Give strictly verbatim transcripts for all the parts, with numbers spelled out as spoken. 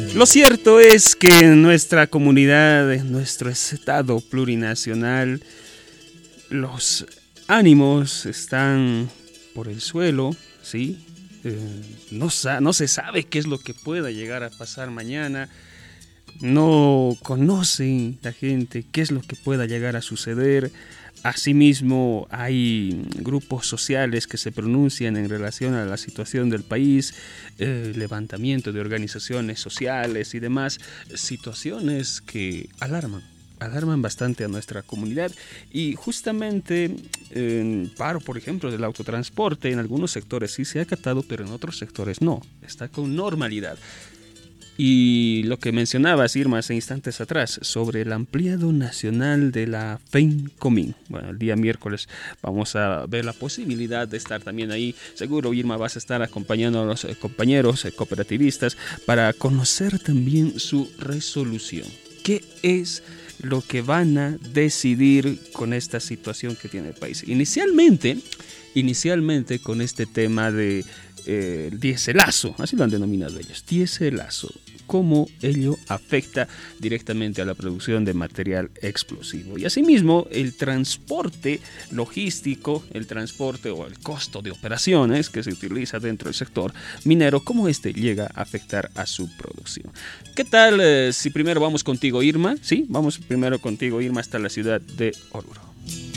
Lo cierto es que en nuestra comunidad, en nuestro estado plurinacional, los ánimos están por el suelo, ¿sí? Eh, no, no se sabe qué es lo que pueda llegar a pasar mañana. No conoce la gente qué es lo que pueda llegar a suceder. Asimismo, hay grupos sociales que se pronuncian en relación a la situación del país, eh, levantamiento de organizaciones sociales y demás, situaciones que alarman, alarman bastante a nuestra comunidad. Y justamente en paro, por ejemplo, del autotransporte, en algunos sectores sí se ha acatado, pero en otros sectores no, está con normalidad. Y lo que mencionabas, Irma, hace instantes atrás, sobre el ampliado nacional de la FENCOMIN. Bueno, el día miércoles vamos a ver la posibilidad de estar también ahí. Seguro, Irma, vas a estar acompañando a los compañeros cooperativistas para conocer también su resolución. ¿Qué es lo que van a decidir con esta situación que tiene el país? Inicialmente, inicialmente con este tema de eh, el diéselazo, así lo han denominado ellos, diéselazo, cómo ello afecta directamente a la producción de material explosivo. Y asimismo, el transporte logístico, el transporte o el costo de operaciones que se utiliza dentro del sector minero, cómo este llega a afectar a su producción. ¿Qué tal eh, si primero vamos contigo, Irma? Sí, vamos primero contigo, Irma, hasta la ciudad de Oruro.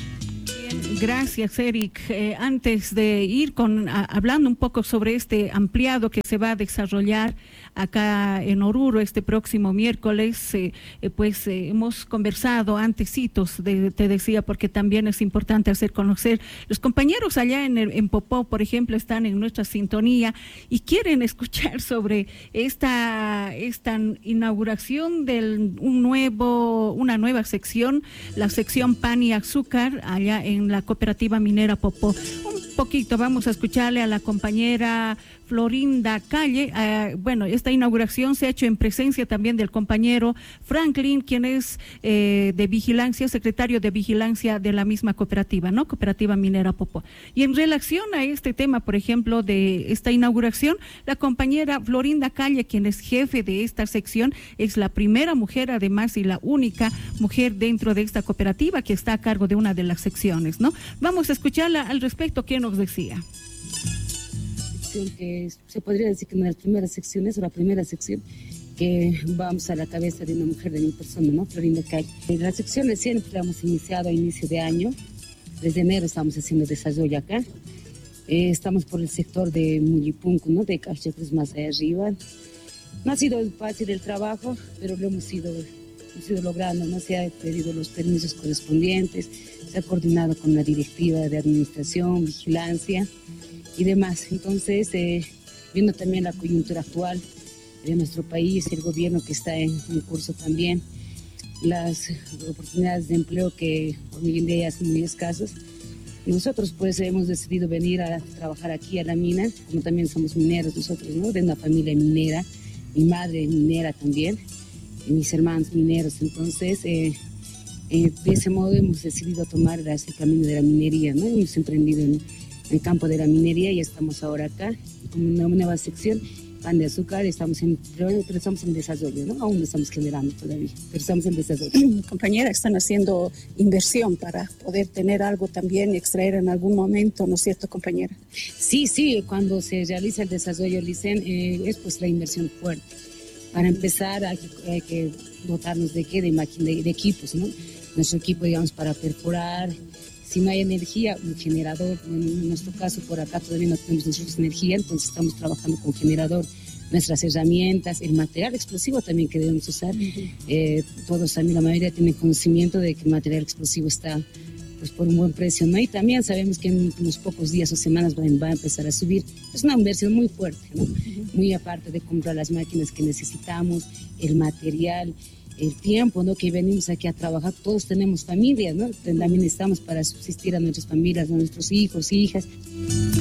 Gracias, Eric. Eh, antes de ir con a, hablando un poco sobre este ampliado que se va a desarrollar acá en Oruro este próximo miércoles, eh, eh, pues eh, hemos conversado antecitos, de, te decía, porque también es importante hacer conocer. Los compañeros allá en, el, en Popó, por ejemplo, están en nuestra sintonía y quieren escuchar sobre esta, esta inauguración de un nuevo, una nueva sección, la sección Pan y Azúcar, allá en la cooperativa minera Popó. Un poquito vamos a escucharle a la compañera Florinda Calle. Uh, bueno, esta inauguración se ha hecho en presencia también del compañero Franklin, quien es eh, de vigilancia, secretario de vigilancia de la misma cooperativa, ¿no? Cooperativa Minera Popó. Y en relación a este tema, por ejemplo, de esta inauguración, la compañera Florinda Calle, quien es jefe de esta sección, es la primera mujer, además, y la única mujer dentro de esta cooperativa que está a cargo de una de las secciones, ¿no? Vamos a escucharla al respecto, ¿qué nos decía? Que se podría decir que una de las primeras secciones, o la primera sección, que vamos a la cabeza de una mujer, de mi persona, ¿no? Florinda Calle. Las secciones siempre la hemos iniciado a inicio de año, desde enero estamos haciendo desarrollo acá. Eh, estamos por el sector de Mullipunco, ¿no? De Cachacruz más allá arriba. No ha sido fácil el trabajo, pero lo hemos ido, hemos ido logrando, ¿no? Se han pedido los permisos correspondientes, se ha coordinado con la directiva de administración, vigilancia y demás. Entonces, eh, viendo también la coyuntura actual de nuestro país, el gobierno que está en, en curso también, las oportunidades de empleo que hoy en día son muy escasas, nosotros pues hemos decidido venir a trabajar aquí a la mina, como también somos mineros nosotros, ¿no? De una familia minera, mi madre minera también, y mis hermanos mineros. Entonces, eh, eh, de ese modo hemos decidido tomar el camino de la minería, ¿no? Hemos emprendido en el campo de la minería y estamos ahora acá con una nueva sección, pan de azúcar. Estamos en, pero estamos en desarrollo, ¿no? Aún no estamos generando todavía, pero estamos en desarrollo. Compañera, están haciendo inversión para poder tener algo también y extraer en algún momento, ¿no es cierto, compañera? Sí, sí, cuando se realiza el desarrollo del Licen, eh, es pues la inversión fuerte. Para empezar hay que, hay que dotarnos de qué, de, de, de equipos, ¿no? Nuestro equipo, digamos, para perforar. Si no hay energía, un generador. En nuestro caso, por acá todavía no tenemos nosotros energía, entonces estamos trabajando con generador. Nuestras herramientas, el material explosivo también que debemos usar. Uh-huh. Eh, todos también, la mayoría tienen conocimiento de que el material explosivo está pues, por un buen precio, ¿no? Y también sabemos que en unos pocos días o semanas va, va a empezar a subir. Es una inversión muy fuerte, ¿no? Uh-huh. Muy aparte de comprar las máquinas que necesitamos, el material, el tiempo, ¿no? Que venimos aquí a trabajar. Todos tenemos familias, ¿no? También estamos para subsistir a nuestras familias, a nuestros hijos, hijas.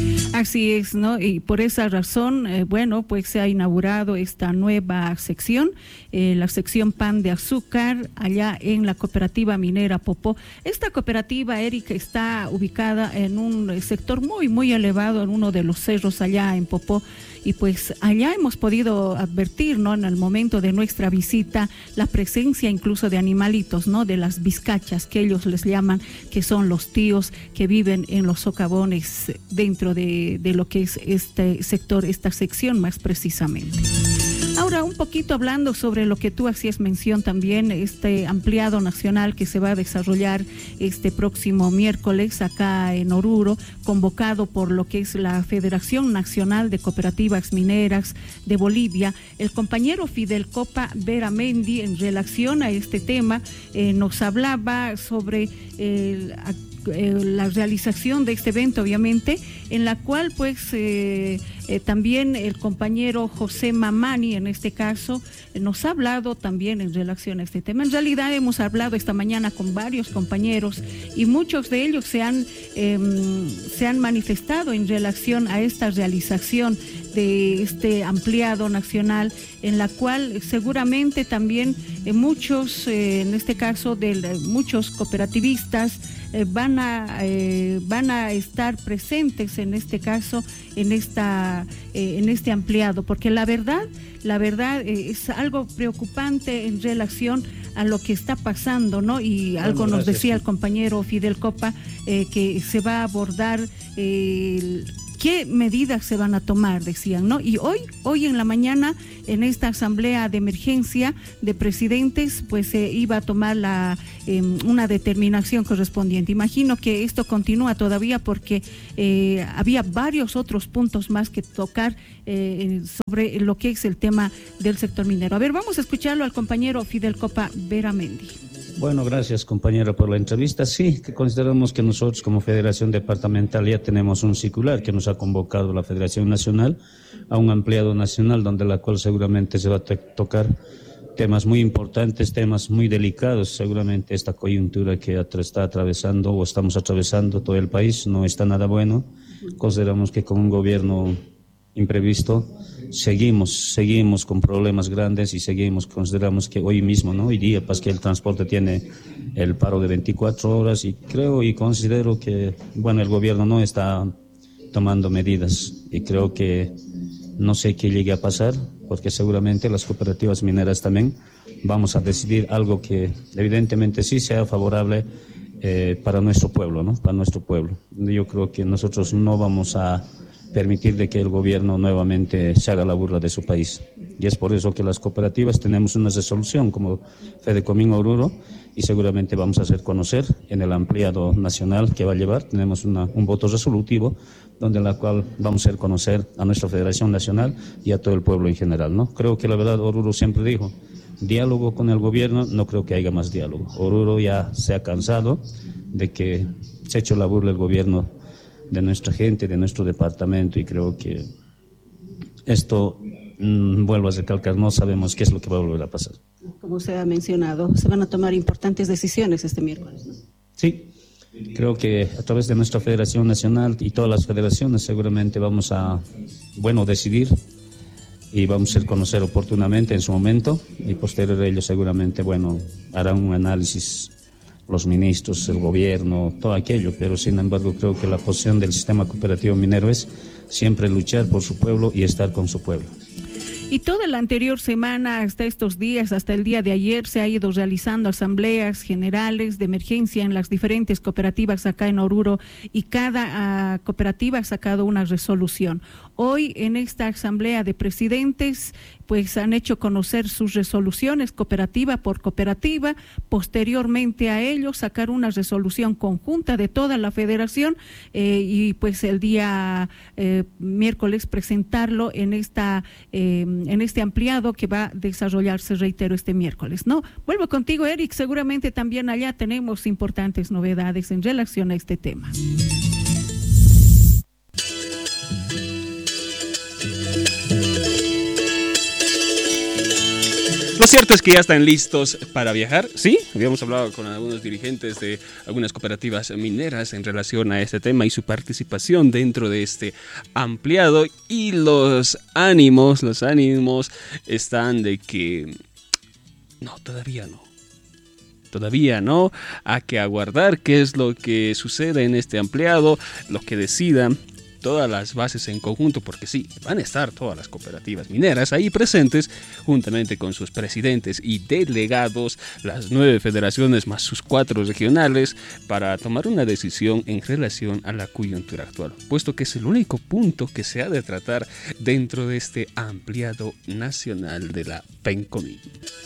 Así es, ¿no? Y por esa razón, eh, bueno, pues se ha inaugurado esta nueva sección, eh, la sección pan de azúcar, allá en la cooperativa minera Popó. Esta cooperativa, Eric, está ubicada en un sector muy, muy elevado, en uno de los cerros allá en Popó. Y pues allá hemos podido advertir, ¿no?, en el momento de nuestra visita, la presencia incluso de animalitos, ¿no?, de las vizcachas, que ellos les llaman, que son los tíos que viven en los socavones dentro de, de lo que es este sector, esta sección más precisamente. Ahora, un poquito hablando sobre lo que tú hacías mención también, este ampliado nacional que se va a desarrollar este próximo miércoles acá en Oruro, convocado por lo que es la Federación Nacional de Cooperativas Mineras de Bolivia. El compañero Fidel Copa Beramendi, en relación a este tema, eh, nos hablaba sobre el Eh, la realización de este evento, obviamente, en la cual pues eh, eh, también el compañero José Mamani, en este caso, eh, nos ha hablado también en relación a este tema. En realidad hemos hablado esta mañana con varios compañeros y muchos de ellos se han, eh, se han manifestado en relación a esta realización de este ampliado nacional, en la cual seguramente también eh, muchos, eh, en este caso de, de muchos cooperativistas, eh, van a eh, van a estar presentes en este caso, en esta eh, en este ampliado, porque la verdad, la verdad eh, es algo preocupante en relación a lo que está pasando, ¿no? Y algo bueno, nos decía el compañero Fidel Copa, eh, que se va a abordar eh, el ¿qué medidas se van a tomar?, decían, ¿no? Y hoy, hoy en la mañana, en esta asamblea de emergencia de presidentes, pues se eh, iba a tomar la eh, una determinación correspondiente. Imagino que esto continúa todavía porque eh, había varios otros puntos más que tocar eh, sobre lo que es el tema del sector minero. A ver, vamos a escucharlo al compañero Fidel Copa Beramendi. Bueno, gracias compañera por la entrevista. Sí, que consideramos que nosotros como Federación Departamental ya tenemos un circular que nos ha convocado la Federación Nacional a un ampliado nacional donde la cual seguramente se va a tocar temas muy importantes, temas muy delicados. Seguramente esta coyuntura que está atravesando o estamos atravesando todo el país no está nada bueno. Consideramos que con un gobierno imprevisto seguimos seguimos con problemas grandes y seguimos consideramos que hoy mismo, ¿no? Hoy día, pues que el transporte tiene el paro de veinticuatro horas y creo y considero que, bueno, el gobierno no está tomando medidas y creo que no sé qué llegue a pasar, porque seguramente las cooperativas mineras también vamos a decidir algo que evidentemente sí sea favorable eh, para nuestro pueblo, ¿no? Para nuestro pueblo. Yo creo que nosotros no vamos a permitir de que el gobierno nuevamente se haga la burla de su país. Y es por eso que las cooperativas tenemos una resolución como Fedecomín Oruro y seguramente vamos a hacer conocer en el ampliado nacional que va a llevar. Tenemos una, un voto resolutivo donde en la cual vamos a hacer conocer a nuestra Federación Nacional y a todo el pueblo en general, ¿no? Creo que la verdad Oruro siempre dijo, diálogo con el gobierno, no creo que haya más diálogo. Oruro ya se ha cansado de que se ha hecho la burla el gobierno de nuestra gente, de nuestro departamento, y creo que esto, mmm, vuelvo a recalcar, no sabemos qué es lo que va a volver a pasar. Como usted ha mencionado, se van a tomar importantes decisiones este miércoles, ¿no? Sí, creo que a través de nuestra Federación Nacional y todas las federaciones seguramente vamos a, bueno, decidir y vamos a hacer conocer oportunamente en su momento y posterior a ello seguramente, bueno, harán un análisis los ministros, el gobierno, todo aquello, pero sin embargo creo que la posición del sistema cooperativo minero es siempre luchar por su pueblo y estar con su pueblo. Y toda la anterior semana, hasta estos días, hasta el día de ayer, se ha ido realizando asambleas generales de emergencia en las diferentes cooperativas acá en Oruro y cada uh, cooperativa ha sacado una resolución. Hoy en esta asamblea de presidentes pues han hecho conocer sus resoluciones cooperativa por cooperativa, posteriormente a ello sacar una resolución conjunta de toda la federación eh, y pues el día eh, miércoles presentarlo en esta eh, en este ampliado que va a desarrollarse, reitero, este miércoles, ¿no? Vuelvo contigo, Eric, seguramente también allá tenemos importantes novedades en relación a este tema. Lo cierto es que ya están listos para viajar, ¿sí? Habíamos hablado con algunos dirigentes de algunas cooperativas mineras en relación a este tema y su participación dentro de este ampliado, y los ánimos, los ánimos están de que no, todavía no. Todavía no, hay que aguardar qué es lo que sucede en este ampliado, lo que decidan todas las bases en conjunto, porque sí, van a estar todas las cooperativas mineras ahí presentes, juntamente con sus presidentes y delegados, las nueve federaciones más sus cuatro regionales, para tomar una decisión en relación a la coyuntura actual, puesto que es el único punto que se ha de tratar dentro de este ampliado nacional de la PENCOMIN.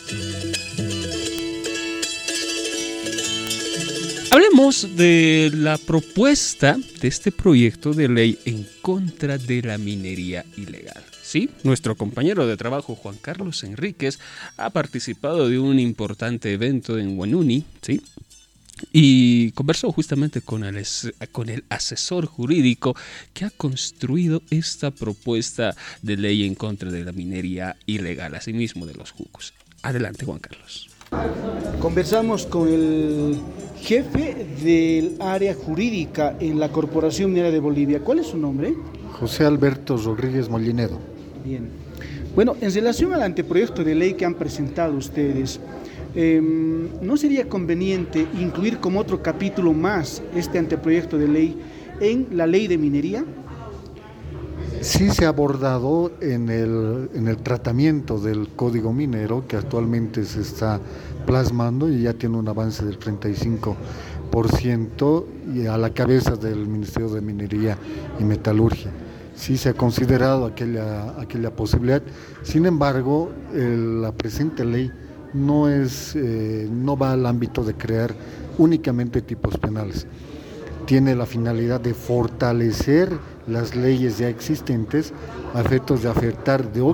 Hablemos de la propuesta de este proyecto de ley en contra de la minería ilegal. Sí, nuestro compañero de trabajo Juan Carlos Enríquez ha participado de un importante evento en Huanuni, ¿sí? Y conversó justamente con el, con el asesor jurídico que ha construido esta propuesta de ley en contra de la minería ilegal, asimismo de los jucos. Adelante, Juan Carlos. Conversamos con el jefe del área jurídica en la Corporación Minera de Bolivia. ¿Cuál es su nombre? José Alberto Rodríguez Molinedo. Bien. Bueno, en relación al anteproyecto de ley que han presentado ustedes, eh, ¿no sería conveniente incluir como otro capítulo más este anteproyecto de ley en la ley de minería? Sí se ha abordado en el, en el tratamiento del Código Minero, que actualmente se está plasmando y ya tiene un avance del treinta y cinco por ciento y a la cabeza del Ministerio de Minería y Metalurgia. Sí se ha considerado aquella, aquella posibilidad, sin embargo, el, la presente ley no, es, eh, no va al ámbito de crear únicamente tipos penales. Tiene la finalidad de fortalecer las leyes ya existentes a efectos de afectar de,